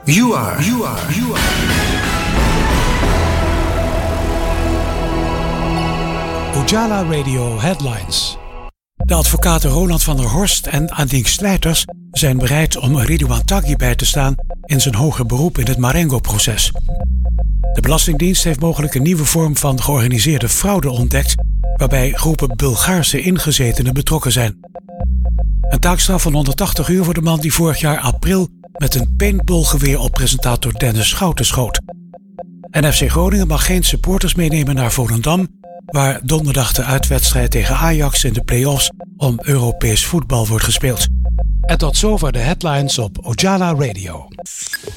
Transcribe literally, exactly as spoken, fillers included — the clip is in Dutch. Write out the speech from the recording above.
You are, you are, you are. Ojala Radio Headlines. De advocaten Roland van der Horst en Annick Slijters zijn bereid om Ridouan Taghi bij te staan in zijn hoger beroep in het Marengo-proces. De Belastingdienst heeft mogelijk een nieuwe vorm van georganiseerde fraude ontdekt, waarbij groepen Bulgaarse ingezetenen betrokken zijn. Een taakstraf van honderdtachtig uur voor de man die vorig jaar april met een paintballgeweer op presentator Dennis Schouten schoot. En F C Groningen mag geen supporters meenemen naar Volendam, waar donderdag de uitwedstrijd tegen Ajax in de play-offs om Europees voetbal wordt gespeeld. En tot zover de headlines op Ojala Radio.